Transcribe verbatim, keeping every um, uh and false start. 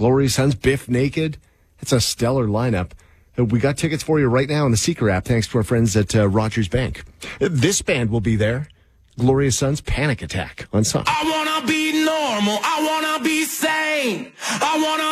Gloria Sons, Biff Naked. It's a stellar lineup. We got tickets for you right now on the Seeker app, thanks to our friends at uh, Rogers Bank. This band will be there. Gloria Sons, Panic Attack on Sun. I wanna be normal. I wanna be sane. I wanna